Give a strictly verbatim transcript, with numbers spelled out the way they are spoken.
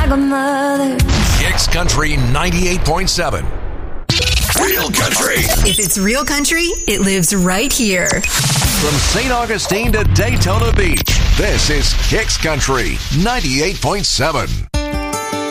like a mother. Kicks Country ninety-eight point seven. Real country. If it's real country, it lives right here. From Saint Augustine to Daytona Beach, this is Kicks Country ninety-eight point seven.